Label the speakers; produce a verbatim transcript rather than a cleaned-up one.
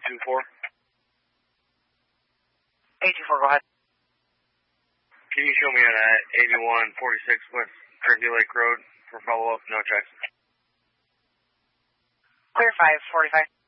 Speaker 1: two four.
Speaker 2: eight two four, go ahead.
Speaker 1: Can you show me at uh, eighty-one forty-six West Turkey Lake Road for follow-up, no checks?
Speaker 2: Clear five forty-five.